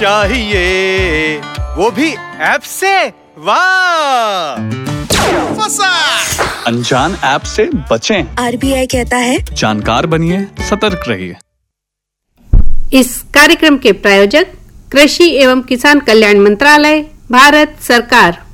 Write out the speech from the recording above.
चाहिए, वो भी ऐप से। वाह, फंसा। अनजान ऐप से बचें। RBI कहता है जानकार बनिए, सतर्क रहिए। इस कार्यक्रम के प्रायोजक कृषि एवं किसान कल्याण मंत्रालय, भारत सरकार।